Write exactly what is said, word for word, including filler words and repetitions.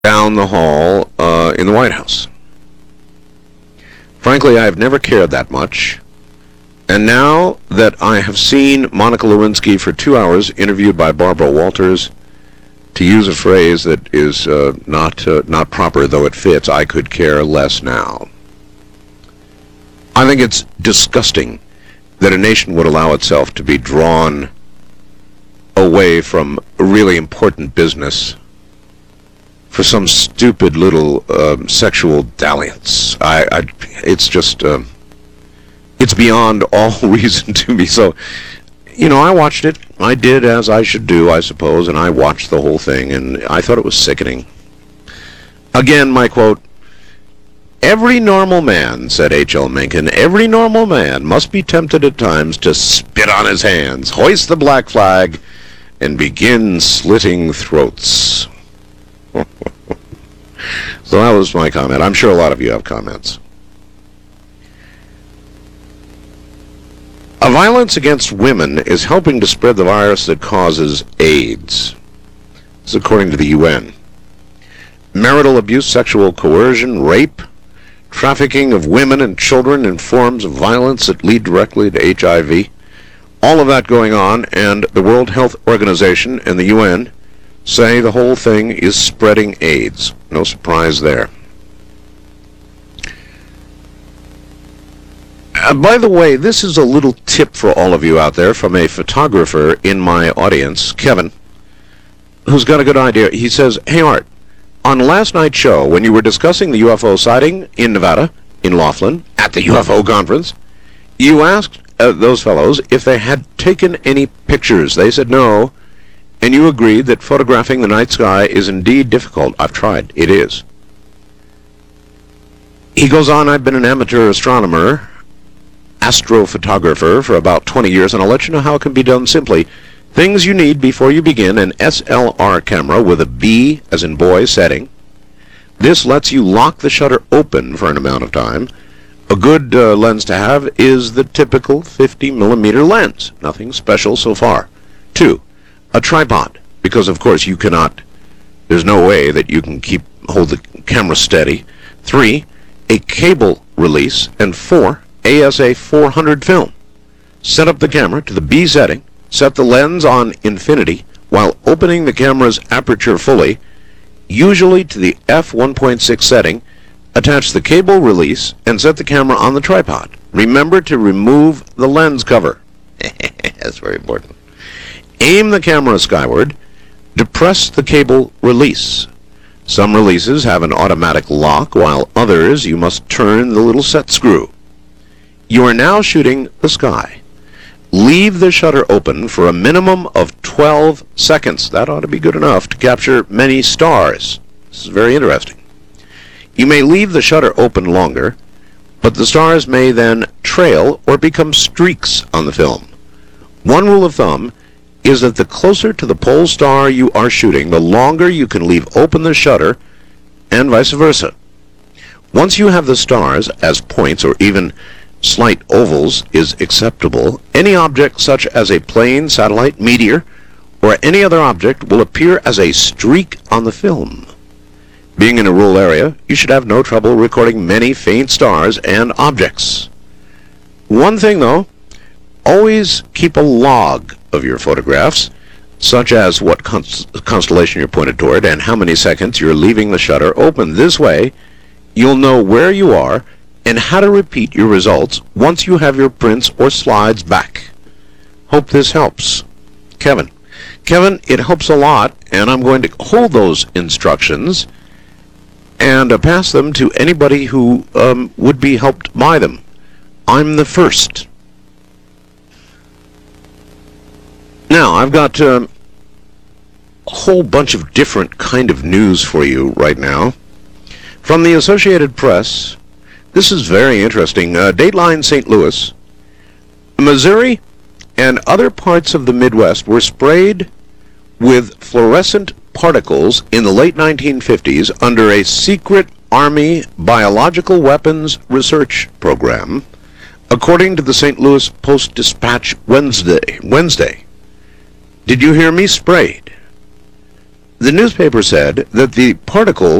down the hall uh, in the White House. Frankly, I've never cared that much. And now that I have seen Monica Lewinsky for two hours interviewed by Barbara Walters, to use a phrase that is uh, not uh, not proper, though it fits, I could care less now. I think it's disgusting that a nation would allow itself to be drawn away from really important business for some stupid little um, sexual dalliance. I, I it's just, um, it's beyond all reason to me. So, you know, I watched it. I did as I should do, I suppose, and I watched the whole thing, and I thought it was sickening. Again, my quote, "Every normal man," said H L Mencken, "every normal man must be tempted at times to spit on his hands, hoist the black flag, and begin slitting throats." So that was my comment. I'm sure a lot of you have comments. A violence against women is helping to spread the virus that causes AIDS. This is according to the U N. Marital abuse, sexual coercion, rape, trafficking of women and children in forms of violence that lead directly to H I V. All of that going on, and the World Health Organization and the U N say the whole thing is spreading AIDS. No surprise there. Uh, by the way, this is a little tip for all of you out there from a photographer in my audience, Kevin, who's got a good idea. He says, "Hey Art, on last night's show, when you were discussing the U F O sighting in Nevada, in Laughlin, at the U F O conference, you asked uh, those fellows if they had taken any pictures. They said no, and you agreed that photographing the night sky is indeed difficult. I've tried. It is." He goes on, "I've been an amateur astronomer, astrophotographer for about twenty years, and I'll let you know how it can be done simply. Things you need before you begin: an S L R camera with a B, as in boy, setting. This lets you lock the shutter open for an amount of time. A good uh, lens to have is the typical fifty millimeter lens. Nothing special so far. Two, a tripod, because of course you cannot, there's no way that you can keep hold the camera steady. Three, a cable release. And four, A S A four hundred film. Set up the camera to the B setting, set the lens on infinity while opening the camera's aperture fully, usually to the f one point six setting, attach the cable release, and set the camera on the tripod. Remember to remove the lens cover." That's very important. "Aim the camera skyward, depress the cable release. Some releases have an automatic lock, while others you must turn the little set screw. You are now shooting the sky. Leave the shutter open for a minimum of twelve seconds. That ought to be good enough to capture many stars." This is very interesting. "You may leave the shutter open longer, but the stars may then trail or become streaks on the film. One rule of thumb is that the closer to the pole star you are shooting, the longer you can leave open the shutter, and vice versa. Once you have the stars as points or even slight ovals is acceptable, any object such as a plane, satellite, meteor, or any other object will appear as a streak on the film. Being in a rural area, you should have no trouble recording many faint stars and objects. One thing though, always keep a log of your photographs, such as what const constellation you're pointed toward and how many seconds you're leaving the shutter open. This way, you'll know where you are and how to repeat your results once you have your prints or slides back. Hope this helps. Kevin. Kevin, it helps a lot, and I'm going to hold those instructions and uh, pass them to anybody who um, would be helped by them. I'm the first. Now, I've got um, a whole bunch of different kind of news for you right now. From the Associated Press, this is very interesting. Uh, Dateline Saint Louis, Missouri, and other parts of the Midwest were sprayed with fluorescent particles in the late nineteen fifties under a secret Army biological weapons research program, according to the Saint Louis Post-Dispatch Wednesday. Wednesday. Did you hear me? Sprayed. The newspaper said that the particles